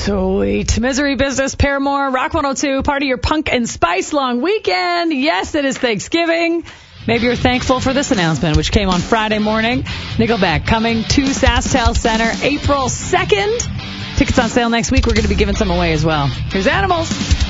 Sweet. Misery Business, Paramore, Rock 102, part of your Punk and Spice long weekend. Yes, it is Thanksgiving. Maybe you're thankful for this announcement, which came on Friday morning. Nickelback coming to SaskTel Center April 2nd. Tickets on sale next week. We're going to be giving some away as well. Here's Animals.